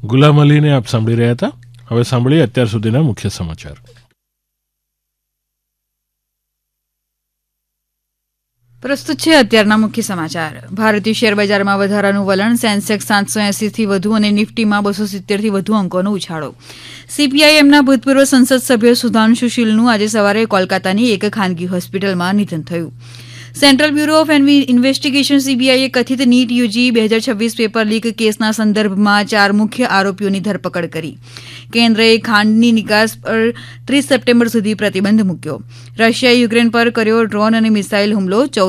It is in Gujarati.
ગુલામ અલીને આપ સાંભળી રહ્યા હતા. હવે સાંભળીએ અત્યાર સુધીના મુખ્ય સમાચાર. પ્રસ્તુત છે અત્યારના મુખ્ય સમાચાર. ભારતીય શેરબજારમાં વધારાનું વલણ. સેન્સેક્સ 780 થી વધુ અને નિફ્ટીમાં 270 થી વધુ અંકોનો ઉછાળો. સીપીઆઈએમના ભૂતપૂર્વ સંસદ સભ્ય સુધાંશુ શીલનું આજે સવારે કોલકાતાની એક ખાનગી હોસ્પિટલમાં નિધન થયું. સેન્ટ્રલ બ્યુરો ઓફ ઇન્વેસ્ટિગેશન સીબીઆઈએ કથિત નીટ યુજી 2026 પેપર લીક કેસના સંદર્ભમાં 4 મુખ્ય આરોપીઓની ધરપકડ કરી. કેન્દ્રએ ખાંડની નિકાસ પર 30 સપ્ટેમ્બર સુધી પ્રતિબંધ મૂક્યો. રશિયાએ યુક્રેન પર કર્યો ડ્રોન અને મિસાઇલ હુમલો.